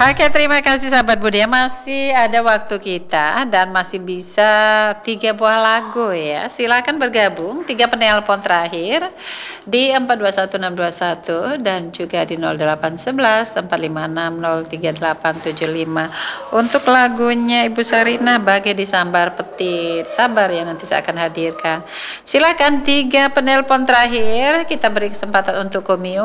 Oke, terima kasih sahabat Budaya, masih ada waktu kita dan masih bisa 3 buah lagu ya. Silakan bergabung, 3 penelpon terakhir di 421621 dan juga di 0811 456 03875. Untuk lagunya Ibu Sarina, Bagai Disambar Petir. Sabar ya, nanti saya akan hadirkan. Silakan 3 penelpon terakhir, kita beri kesempatan untuk Komio.